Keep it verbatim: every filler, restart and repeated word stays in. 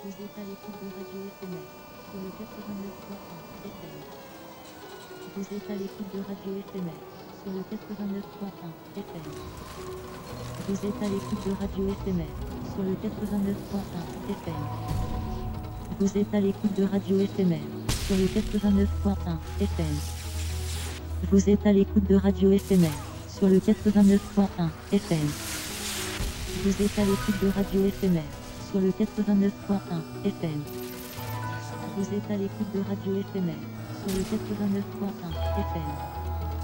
Vous êtes à l'écoute de Radio Éphémère sur le quatre-vingt-neuf point un F M. Vous êtes à l'écoute de Radio Éphémère sur le quatre-vingt-neuf point un F M. Vous êtes à l'écoute de Radio Éphémère sur le quatre-vingt-neuf point un F M. Vous êtes à l'écoute de Radio Éphémère sur le quatre-vingt-neuf point un F M. Vous êtes à l'écoute de Radio Éphémère sur le quatre-vingt-neuf point un F M. Vous êtes à l'écoute de Radio Éphémère sur le quatre-vingt-neuf point un F M. Vous êtes à l'écoute de Radio Éphémère sur le quatre-vingt-neuf point un F M.